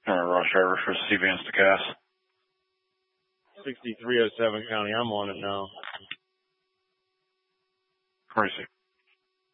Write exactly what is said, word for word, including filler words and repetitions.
All right, Ross Driver for C V N Stochast. sixty-three oh seven County, I'm on it now. forty-six.